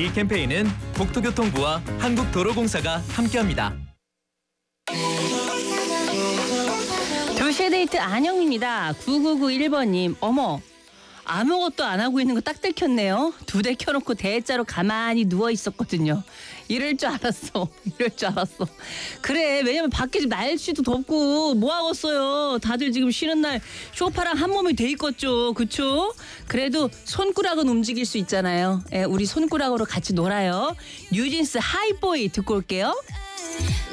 이 캠페인은 국토교통부와 한국도로공사가 함께합니다. 2시의 데이트 안영입니다. 9991번님. 어머, 아무것도 안 하고 있는 거 딱 들켰네요. 2대 켜놓고 대자로 가만히 누워 있었거든요. 이럴 줄 알았어. 이럴 줄 알았어. 그래, 왜냐면 밖에 지금 날씨도 덥고 뭐 하겠어요. 다들 지금 쉬는 날 소파랑 한 몸이 돼 있겠죠. 그쵸? 그래도 손가락은 움직일 수 있잖아요. 예, 우리 손가락으로 같이 놀아요. 뉴진스 하이보이 듣고 올게요.